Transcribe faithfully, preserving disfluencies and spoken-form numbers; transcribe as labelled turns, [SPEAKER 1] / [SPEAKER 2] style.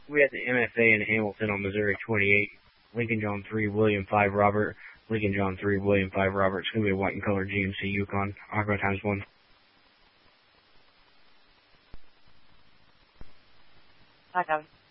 [SPEAKER 1] We had the M F A in Hamilton on Missouri twenty-eight. Lincoln John three, William five, Robert. Lincoln John three, William five, Robert. It's going to be a white and color G M C Yukon. Aqua times one.
[SPEAKER 2] I got it.